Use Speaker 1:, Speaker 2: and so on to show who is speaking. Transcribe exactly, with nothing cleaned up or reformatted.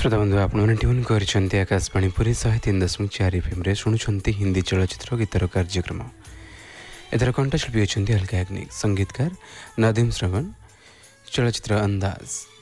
Speaker 1: श्रोता बंधु आपने ट्यून कर आकाशवाणी पुरी शहे तीन दशमिक चार एफ एम शुणुंट हिंदी चलचित्र गीतर कार्यक्रम। एथर कंठशिल्पी अच्छा अलका याग्निक, संगीतकार नादिम श्रवण, चलचित्र अंदाज।